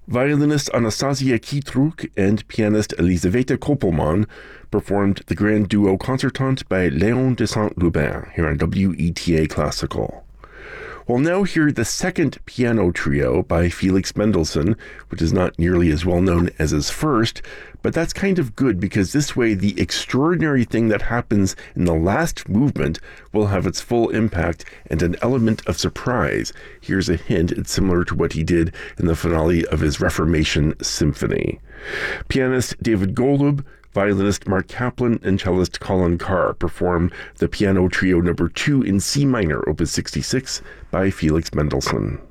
Violinist Anastasia Kitruk and pianist Elisaveta Kopelman performed the grand duo concertant by Léon de Saint-Gobain here on WETA Classical. We'll now hear the second piano trio by Felix Mendelssohn, which is not nearly as well known as his first, but that's kind of good because this way the extraordinary thing that happens in the last movement will have its full impact and an element of surprise. Here's a hint, it's similar to what he did in the finale of his Reformation Symphony. Pianist David Golub, violinist Mark Kaplan, and cellist Colin Carr perform the piano trio number 2 in C minor, opus 66, by Felix Mendelssohn.